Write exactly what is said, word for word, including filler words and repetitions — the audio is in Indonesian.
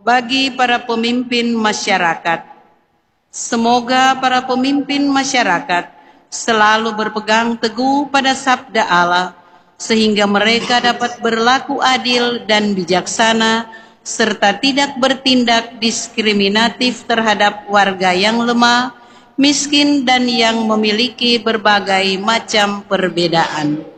bagi para pemimpin masyarakat. Semoga para pemimpin masyarakat selalu berpegang teguh pada sabda Allah, sehingga mereka dapat berlaku adil dan bijaksana, serta tidak bertindak diskriminatif terhadap warga yang lemah, miskin, dan yang memiliki berbagai macam perbedaan.